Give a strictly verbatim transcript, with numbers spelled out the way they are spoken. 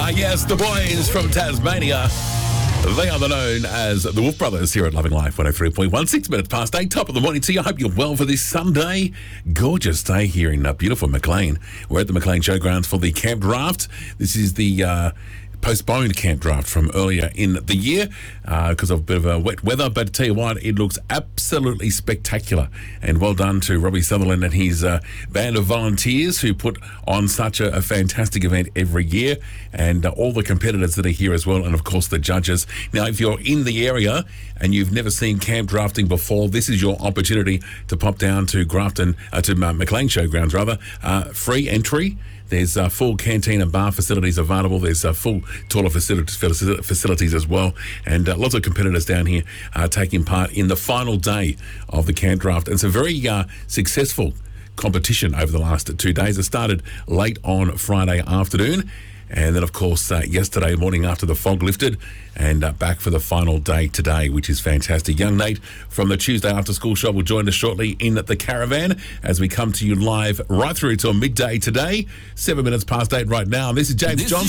Ah, yes, the boys from Tasmania. They are known as the Wolf Brothers here at Loving Life one oh three point one. Six minutes past eight, top of the morning to you. I hope you're well for this Sunday. Gorgeous day here in uh, beautiful Maclean. We're at the Maclean Showgrounds for the Camp Draft. This is the uh, postponed Camp Draft from earlier in the year because uh, of a bit of uh, wet weather. But I tell you what, it looks absolutely spectacular. And well done to Robbie Sutherland and his uh, band of volunteers who put on such a, a fantastic event every year, and uh, all the competitors that are here as well, and of course the judges. Now, if you're in the area and you've never seen camp drafting before, this is your opportunity to pop down to Grafton, uh, to uh, Maclean Showgrounds rather. Uh, free entry. There's uh, full canteen and bar facilities available. There's uh, full toilet facilities, facilities as well. And uh, lots of competitors down here uh, taking part in the final day of the camp draft. And it's a very uh, successful competition over the last two days. It started late on Friday afternoon. And then, of course, uh, yesterday morning after the fog lifted, and uh, back for the final day today, which is fantastic. Young Nate from the Tuesday After School Show will join us shortly in the caravan as we come to you live right through till midday today. Seven minutes past eight right now. This is James This Johnson.